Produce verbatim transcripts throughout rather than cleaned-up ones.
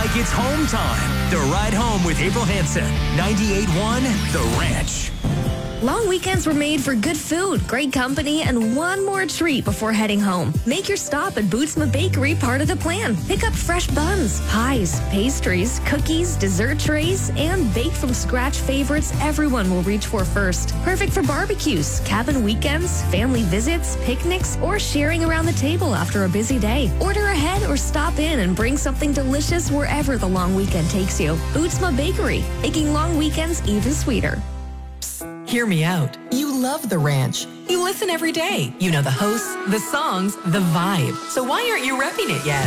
like it's home time. The Ride Home with April Hansen. ninety-eight point one The Ranch. Long weekends were made for good food, great company, and one more treat before heading home. Make your stop at Bootsma Bakery part of the plan. Pick up fresh buns, pies, pastries, cookies, dessert trays, and baked from scratch favorites everyone will reach for first. Perfect for barbecues, cabin weekends, family visits, picnics, or sharing around the table after a busy day. Order ahead or stop in and bring something delicious wherever the long weekend takes you. Bootsma Bakery, making long weekends even sweeter. Hear me out. You love The Ranch. You listen every day. You know the hosts, the songs, the vibe. So why aren't you repping it yet?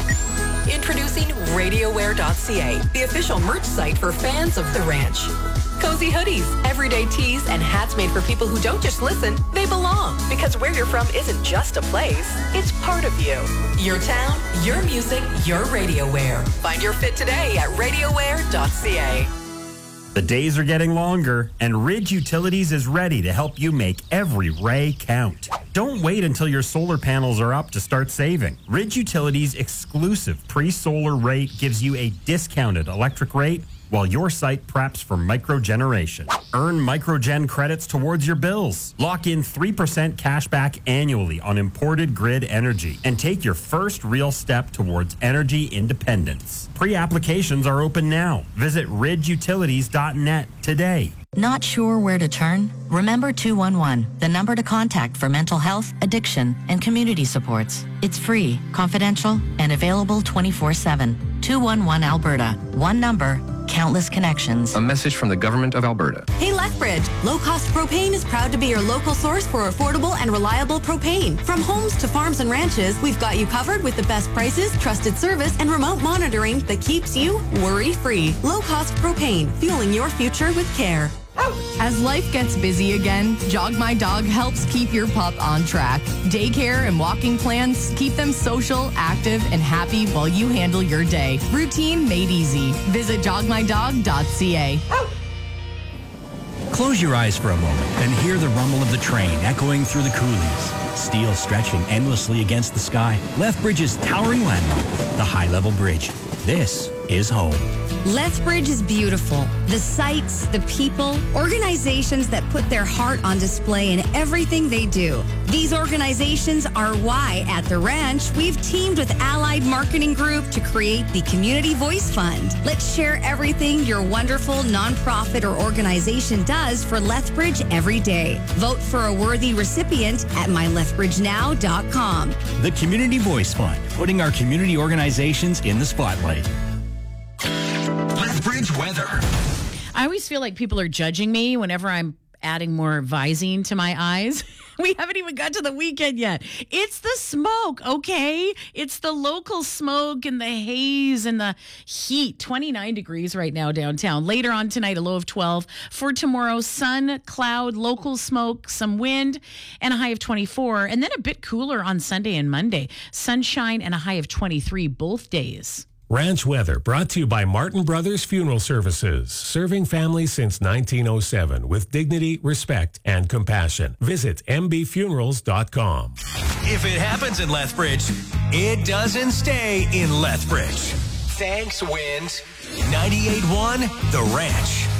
Introducing RadioWare dot C A, the official merch site for fans of The Ranch. Cozy hoodies, everyday tees, and hats made for people who don't just listen, they belong. Because where you're from isn't just a place, it's part of you. Your town, your music, your RadioWare. Find your fit today at RadioWare dot C A. The days are getting longer, and Ridge Utilities is ready to help you make every ray count. Don't wait until your solar panels are up to start saving. Ridge Utilities' exclusive pre-solar rate gives you a discounted electric rate while your site preps for microgeneration. Earn microgen credits towards your bills. Lock in three percent cash back annually on imported grid energy and take your first real step towards energy independence. Pre-applications are open now. Visit ridge utilities dot net today. Not sure where to turn? Remember two one one, the number to contact for mental health, addiction, and community supports. It's free, confidential, and available twenty-four seven. two one one Alberta. One number, countless connections. A message from the Government of Alberta. Hey Lethbridge, Low Cost Propane is proud to be your local source for affordable and reliable propane. From homes to farms and ranches, we've got you covered with the best prices, trusted service, and remote monitoring that keeps you worry-free. Low Cost Propane, fueling your future with care. As life gets busy again, Jog My Dog helps keep your pup on track. Daycare and walking plans keep them social, active, and happy while you handle your day. Routine made easy. Visit jog my dog dot c a. Close your eyes for a moment and hear the rumble of the train echoing through the coulees. Steel stretching endlessly against the sky. Lethbridge's towering landmark, the High Level Bridge. This is home. Lethbridge is beautiful. The sights, the people, organizations that put their heart on display in everything they do. These organizations are why at The Ranch, we've teamed with Allied Marketing Group to create the Community Voice Fund. Let's share everything your wonderful nonprofit or organization does for Lethbridge every day. Vote for a worthy recipient at my lethbridge now dot com. The Community Voice Fund, putting our community organizations in the spotlight. Lethbridge weather. I always feel like people are judging me whenever I'm adding more Visine to my eyes. We haven't even got to the weekend yet. It's the smoke, okay? It's the local smoke and the haze and the heat. twenty-nine degrees right now downtown. Later on tonight, a low of twelve. For tomorrow, sun, cloud, local smoke, some wind, and a high of twenty-four. And then a bit cooler on Sunday and Monday. Sunshine and a high of twenty-three both days. Ranch weather brought to you by Martin Brothers Funeral Services, serving families since nineteen oh seven with dignity, respect, and compassion. Visit m b funerals dot com. If it happens in Lethbridge, it doesn't stay in Lethbridge. Thanks, Wind. ninety-eight point one The Ranch.